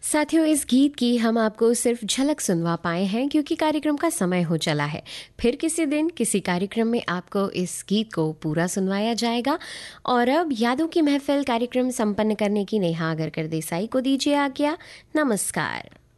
साथियों, इस गीत की हम आपको सिर्फ झलक सुनवा पाए हैं क्योंकि कार्यक्रम का समय हो चला है। फिर किसी दिन किसी कार्यक्रम में आपको इस गीत को पूरा सुनवाया जाएगा। और अब यादों की महफिल कार्यक्रम संपन्न करने की नेहा अगरकर देसाई को दीजिए आज्ञा। नमस्कार।